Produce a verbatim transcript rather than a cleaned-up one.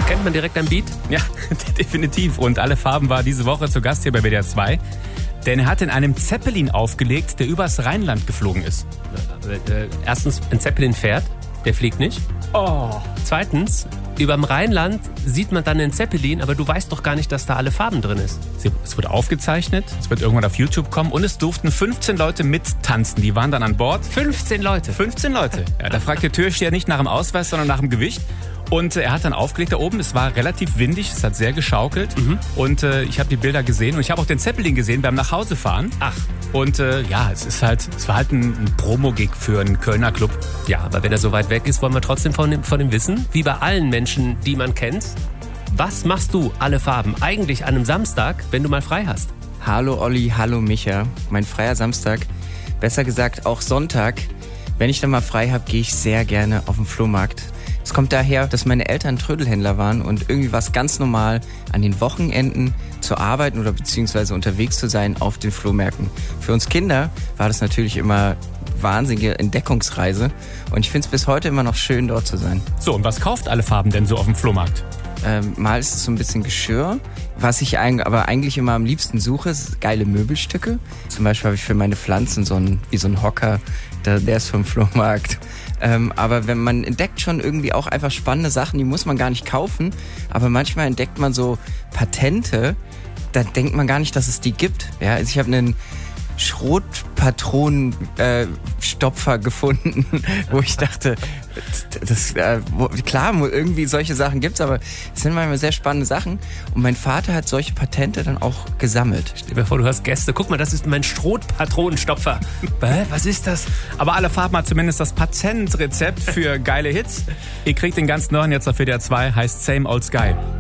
Erkennt man direkt am Beat? Ja, definitiv. Und Alle Farben war diese Woche zu Gast hier bei W D R zwei. Denn er hat in einem Zeppelin aufgelegt, der übers Rheinland geflogen ist. Äh, erstens, ein Zeppelin fährt, der fliegt nicht. Oh. Zweitens, überm Rheinland sieht man dann einen Zeppelin, aber du weißt doch gar nicht, dass da Alle Farben drin ist. Es wurde aufgezeichnet, es wird irgendwann auf YouTube kommen und es durften fünfzehn Leute mittanzen. Die waren dann an Bord. fünfzehn Leute? fünfzehn Leute. Ja, da fragt der Türsteher nicht nach dem Ausweis, sondern nach dem Gewicht. Und äh, er hat dann aufgelegt da oben. Es war relativ windig, es hat sehr geschaukelt. Mhm. Und äh, ich habe die Bilder gesehen und ich habe auch den Zeppelin gesehen beim Nachhausefahren. Ach. Und äh, ja, es ist halt, es war halt ein, ein Promo-Gig für einen Kölner Club. Ja, aber wenn er so weit weg ist, wollen wir trotzdem von ihm, von ihm wissen, wie bei allen Menschen, die man kennt. Was machst du, Alle Farben, eigentlich an einem Samstag, wenn du mal frei hast? Hallo Olli, hallo Micha. Mein freier Samstag, besser gesagt auch Sonntag. Wenn ich dann mal frei habe, gehe ich sehr gerne auf den Flohmarkt. Es kommt daher, dass meine Eltern Trödelhändler waren und irgendwie war es ganz normal, an den Wochenenden zu arbeiten oder beziehungsweise unterwegs zu sein auf den Flohmärkten. Für uns Kinder war das natürlich immer wahnsinnige Entdeckungsreise und ich finde es bis heute immer noch schön, dort zu sein. So, und was kauft Alle Farben denn so auf dem Flohmarkt? Ähm, mal ist es so ein bisschen Geschirr. Was ich ein, aber eigentlich immer am liebsten suche, ist geile Möbelstücke. Zum Beispiel habe ich für meine Pflanzen so einen, wie so einen Hocker, der, der ist vom Flohmarkt. Ähm, aber wenn man entdeckt schon irgendwie auch einfach spannende Sachen, die muss man gar nicht kaufen. Aber manchmal entdeckt man so Patente, da denkt man gar nicht, dass es die gibt. Ja, also ich habe einen Schrotpatronenstopfer äh, gefunden, wo ich dachte, das, äh, wo, klar, irgendwie solche Sachen gibt's, aber es sind manchmal sehr spannende Sachen. Und mein Vater hat solche Patente dann auch gesammelt. Stell dir vor, du hast Gäste. Guck mal, das ist mein Schrotpatronenstopfer. Was ist das? Aber Alle Farben hat zumindest das Patentrezept für geile Hits. Ihr kriegt den ganz neuen jetzt auf W D R zwei, heißt Same Old Sky.